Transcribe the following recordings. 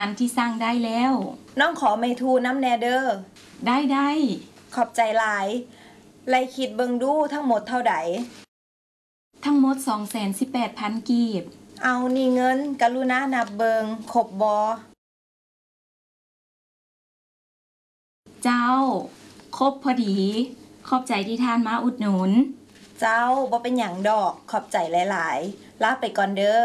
อันที่สร้างได้แล้วน้องขอเมทูน้ำแนเดอร์ได้ขอบใจหลายไล่คิดเบิงดูทั้งหมดเท่าใดทั้งหมด 218,000 กีบเอานี่เงินกรุณานับเบิงครบบอเจ้าครบพอดีขอบใจที่ทานมาอุดหนุนเจ้าบ่เป็นหยังดอกขอบใจหลายๆลาไปก่อนเด้อ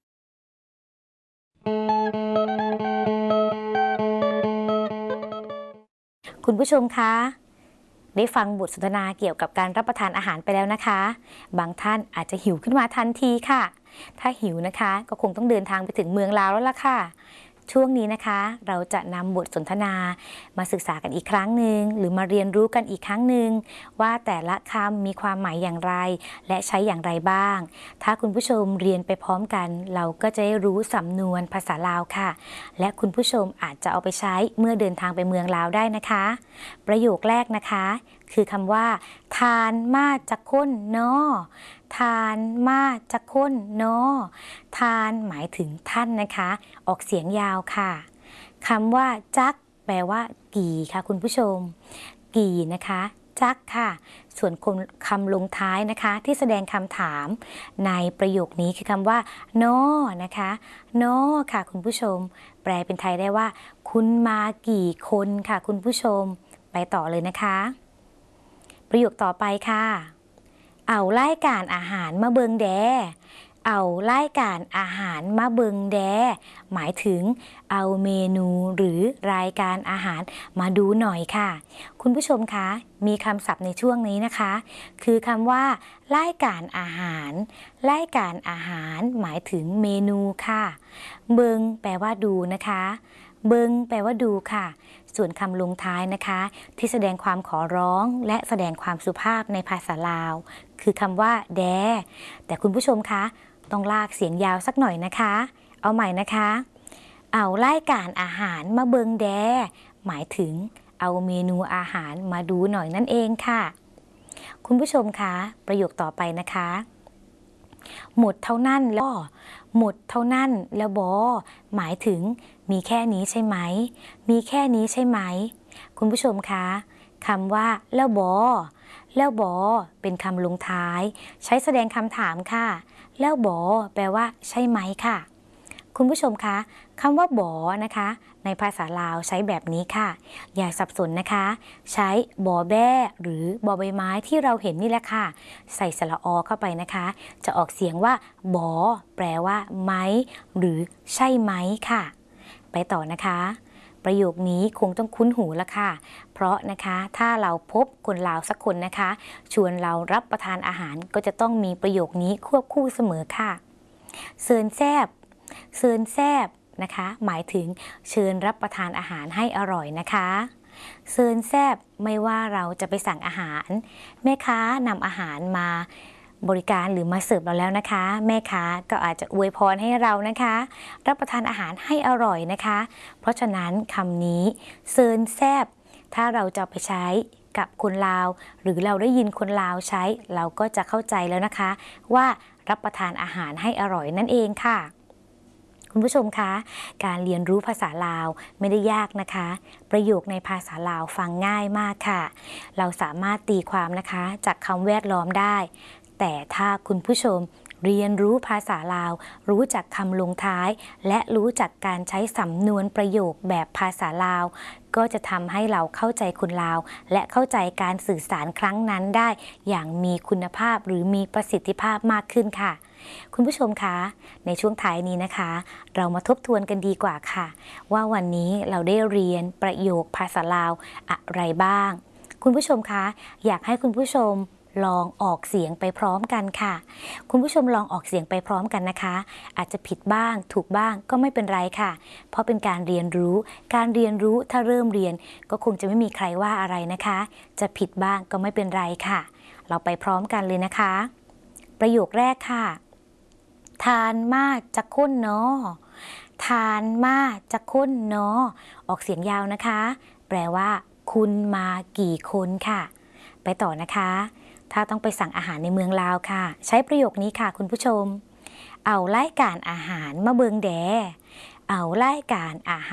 คุณผู้ชมคะได้ฟังบทสนทนาเกี่ยวกับการรับประทานอาหารไปแล้วนะคะบางท่านอาจจะหิวขึ้นมาทันทีค่ะถ้าหิวนะคะก็คงต้องเดินทางไปถึงเมืองลาวแล้วล่ะค่ะช่วงนี้นะคะเราจะนำบทสนทนามาศึกษากันอีกครั้งหนึ่งหรือมาเรียนรู้กันอีกครั้งหนึ่งว่าแต่ละคำมีความหมายอย่างไรและใช้อย่างไรบ้างถ้าคุณผู้ชมเรียนไปพร้อมกันเราก็จะได้รู้สำนวนภาษาลาวค่ะและคุณผู้ชมอาจจะเอาไปใช้เมื่อเดินทางไปเมืองลาวได้นะคะประโยคแรกนะคะคือคำว่าทานมาจากคนเนาะทานมาจากคนเนาะทานหมายถึงท่านนะคะออกเสียงยาวค่ะคำว่าจักแปลว่ากี่ค่ะคุณผู้ชมกี่นะคะจักค่ะส่วนคำลงท้ายนะคะที่แสดงคำถามในประโยคนี้คือคำว่าเนาะนะคะเนาะค่ะคุณผู้ชมแปลเป็นไทยได้ว่าคุณมากี่คนค่ะคุณผู้ชมไปต่อเลยนะคะประโยคต่อไปค่ะเอารายการอาหารมาเบิงแดเอารายการอาหารมาเบิงแดหมายถึงเอาเมนูหรือรายการอาหารมาดูหน่อยค่ะคุณผู้ชมคะมีคำศัพท์ในช่วงนี้นะคะคือคำว่ารายการอาหารรายการอาหารหมายถึงเมนูค่ะเบิงแปลว่าดูนะคะเบิงแปลว่าดูค่ะส่วนคำลงท้ายนะคะที่แสดงความขอร้องและแสดงความสุภาพในภาษาลาวคือคำว่าแดแต่คุณผู้ชมคะต้องลากเสียงยาวสักหน่อยนะคะเอาใหม่นะคะเอารายการอาหารมาเบิงแดหมายถึงเอาเมนูอาหารมาดูหน่อยนั่นเองค่ะคุณผู้ชมคะประโยคต่อไปนะคะหมดเท่านั้นแล้วหมดเท่านั้นแล้วบอหมายถึงมีแค่นี้ใช่ไหมมีแค่นี้ใช่ไหมคุณผู้ชมคะคำว่าแล้วบอเป็นคำลงท้ายใช้แสดงคำถามค่ะแล้วบอแปลว่าใช่ไหมค่ะคุณผู้ชมคะคำว่าบอนะคะในภาษาลาวใช้แบบนี้ค่ะอย่าสับสนนะคะใช้บอแบ้หรือบอใบไม้ที่เราเห็นนี่แหละค่ะใส่สระอเข้าไปนะคะจะออกเสียงว่าบอแปลว่าไหมหรือใช่ไหมค่ะไปต่อนะคะประโยคนี้คงต้องคุ้นหูละค่ะเพราะนะคะถ้าเราพบคนลาวสักคนนะคะชวนเรารับประทานอาหารก็จะต้องมีประโยคนี้ควบคู่เสมอค่ะเซินแซบเซินแซบนะคะหมายถึงเชิญรับประทานอาหารให้อร่อยนะคะเซินแซบไม่ว่าเราจะไปสั่งอาหารแม่ค้านำอาหารมาบริการหรือมาเสิร์ฟเราแล้วนะคะแม่ค้าก็อาจจะอวยพรให้เรานะคะรับประทานอาหารให้อร่อยนะคะเพราะฉะนั้นคำนี้เซินแซบถ้าเราจะไปใช้กับคนลาวหรือเราได้ยินคนลาวใช้เราก็จะเข้าใจแล้วนะคะว่ารับประทานอาหารให้อร่อยนั่นเองค่ะคุณผู้ชมคะการเรียนรู้ภาษาลาวไม่ได้ยากนะคะประโยคในภาษาลาวฟังง่ายมากค่ะเราสามารถตีความนะคะจากคำแวดล้อมได้แต่ถ้าคุณผู้ชมเรียนรู้ภาษาลาวรู้จักคำลงท้ายและรู้จักการใช้สำนวนประโยคแบบภาษาลาวก็จะทำให้เราเข้าใจคนลาวและเข้าใจการสื่อสารครั้งนั้นได้อย่างมีคุณภาพหรือมีประสิทธิภาพมากขึ้นค่ะคุณผู้ชมคะในช่วงท้ายนี้นะคะเรามาทบทวนกันดีกว่าค่ะว่าวันนี้เราได้เรียนประโยคภาษาลาวอะไรบ้างคุณผู้ชมคะอยากให้คุณผู้ชมลองออกเสียงไปพร้อมกันค่ะคุณผู้ชมลองออกเสียงไปพร้อมกันนะคะอาจจะผิดบ้างถูกบ้างก็ไม่เป็นไรค่ะเพราะเป็นการเรียนรู้ถ้าเริ่มเรียนก็คงจะไม่มีใครว่าอะไรนะคะจะผิดบ้างก็ไม่เป็นไรค่ะเราไปพร้อมกันเลยนะคะประโยคแรกค่ะทานมาจากคนเนาะทานมาจากคนเนาะออกเสียงยาวนะคะแปลว่าคุณมากี่คนค่ะไปต่อนะคะถ้าต้องไปสั่งอาหารในเมืองลาวค่ะใช้ประโยคนี้ค่ะคุณผู้ชมเอารายการอาหารมาเบิงแดเอารายการอาหาร